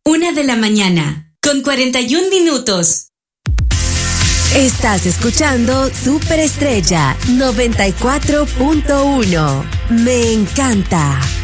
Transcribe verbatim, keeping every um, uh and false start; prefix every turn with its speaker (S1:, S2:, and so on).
S1: Una de la mañana, con cuarenta y un minutos.
S2: Estás escuchando Superestrella noventa y cuatro punto uno. Me encanta.